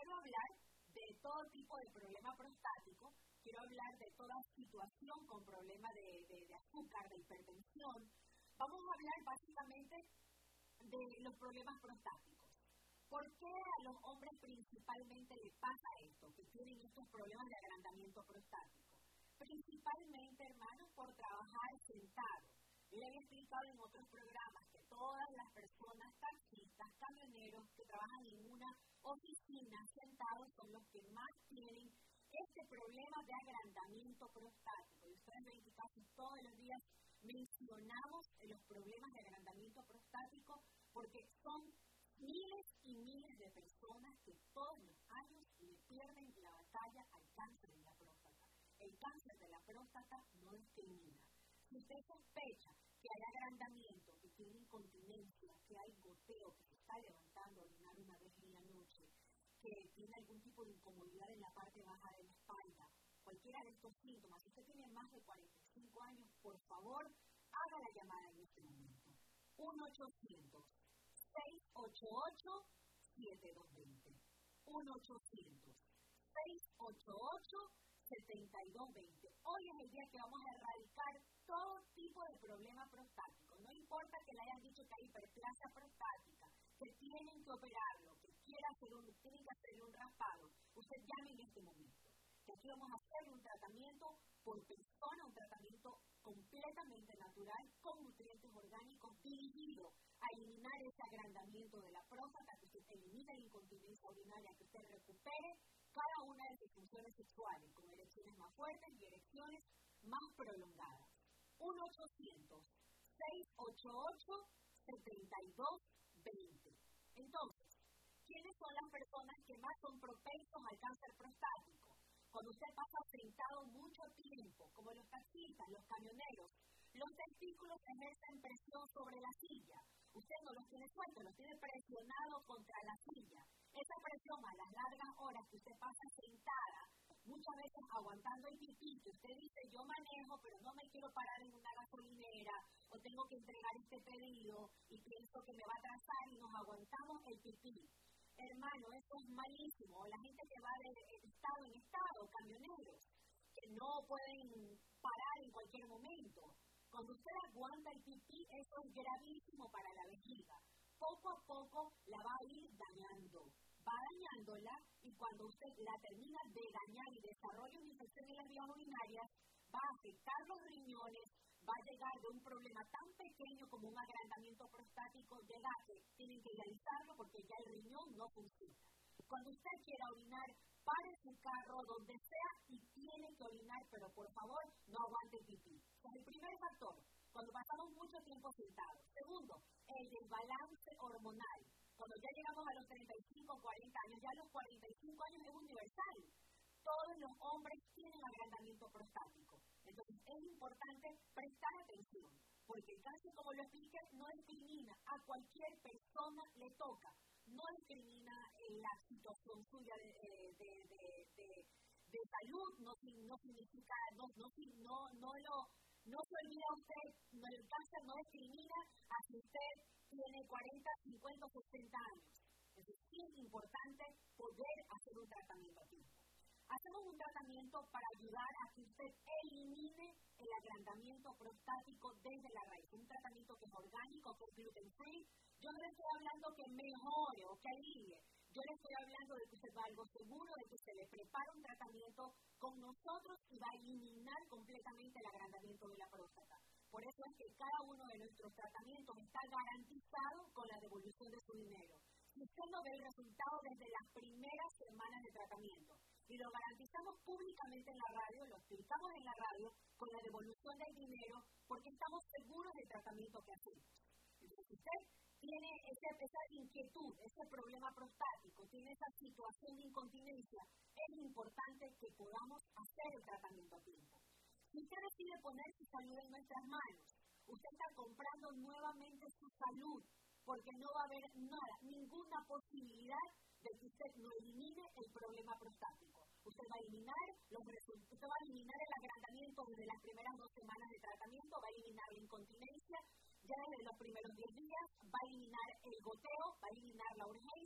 quiero hablar de todo tipo de problema prostático, quiero hablar de toda situación con problema de azúcar, de hipertensión. Vamos a hablar básicamente de los problemas prostáticos. ¿Por qué a los hombres principalmente les pasa esto, que tienen estos problemas de agrandamiento prostático? Principalmente, hermanos, por trabajar sentados. Le he explicado en otros programas que todas las personas, taxistas, camioneros que trabajan en una oficina sentados son los que más tienen este problema de agrandamiento prostático. Y ustedes ven que casi todos los días mencionamos los problemas de agrandamiento prostático porque son miles y miles de personas que todos los años le pierden la batalla al cáncer de la próstata. El cáncer de la próstata no discrimina. Si usted sospecha que hay agrandamiento, que tiene incontinencia, que hay goteo, que se está levantando a orinar una vez en la noche, que tiene algún tipo de incomodidad en la parte baja de la espalda, cualquiera de estos síntomas, si usted tiene más de 45 años, por favor, haga la llamada en este momento. 1-800-688-7220. 1-800-688-7220. Hoy es el día que vamos a erradicar todo tipo de problema prostático. No importa que le hayan dicho que hay hiperplasia prostática, que tienen que operarlo, que tienen que hacerle un raspado. Usted llame en este momento. Que aquí vamos a hacerle un tratamiento por persona, un tratamiento completamente natural con nutrientes orgánicos dirigido a eliminar ese agrandamiento de la próstata, que usted elimine la incontinencia urinaria, que usted recupere cada una de sus funciones sexuales, con erecciones más fuertes y erecciones más prolongadas. 1-800-688-7220. Entonces, ¿quiénes son las personas que más son propensos al cáncer prostático? Cuando usted pasa sentado mucho tiempo, como los taxistas, los camioneros, los testículos ejercen presión sobre la silla. Usted no los tiene sueltos, los tiene presionados contra la silla. Esa presión a las largas horas que usted pasa sentada, muchas veces aguantando el pipí, que usted dice, yo manejo, pero no me quiero parar en una gasolinera, o tengo que entregar este pedido, y pienso que me va a atrasar, y nos aguantamos el pipí. Hermano, eso es malísimo. La gente que va de estado en estado, camioneros, que no pueden parar en cualquier momento. Cuando usted aguanta el pipí, eso es gravísimo para la vejiga. Poco a poco la va a ir dañando. Va dañándola y cuando usted la termina de dañar y desarrolla una infección en las vías urinarias, va a afectar los riñones, va a llegar de un problema tan pequeño como un agrandamiento prostático, llega a que tienen que realizarlo porque ya el riñón no funciona. Cuando usted quiera orinar, pare su carro donde sea y tiene que orinar, pero por favor, no aguante el pipí. Ese es el primer factor, cuando pasamos mucho tiempo sentados. Segundo, el desbalance hormonal. Cuando ya llegamos a los 35, 40 años, ya a los 45 años es universal. Todos los hombres tienen agrandamiento prostático. Entonces es importante prestar atención, porque el cáncer, como lo expliqué, no discrimina, a cualquier persona le toca, no discrimina la situación suya de salud, no significa, no se olvida usted, el cáncer no discrimina a si usted tiene 40, 50 o 60 años. Entonces es importante poder hacer un tratamiento a tiempo. Hacemos un tratamiento para ayudar a que usted elimine el agrandamiento prostático desde la raíz. Un tratamiento que es orgánico, que es gluten free. Yo no le estoy hablando que mejore o que alivie. Yo le estoy hablando de que usted va a algo seguro, de que se le prepara un tratamiento con nosotros y va a eliminar completamente el agrandamiento de la próstata. Por eso es que cada uno de nuestros tratamientos está garantizado con la devolución de su dinero. Si usted no ve el resultado desde las primeras semanas de tratamiento, y lo garantizamos públicamente en la radio, lo explicamos en la radio, con la devolución del dinero, porque estamos seguros del tratamiento que hacemos. Entonces, si usted tiene esa inquietud, ese problema prostático, tiene esa situación de incontinencia, es importante que podamos hacer el tratamiento a tiempo. Si usted decide poner su salud en nuestras manos, usted está comprando nuevamente su salud, porque no va a haber nada, ninguna posibilidad de que usted no elimine el problema prostático. Usted va a eliminar el agrandamiento desde las primeras 2 semanas de tratamiento, va a eliminar la incontinencia ya desde los primeros 10 días, va a eliminar el goteo, va a eliminar la urgencia,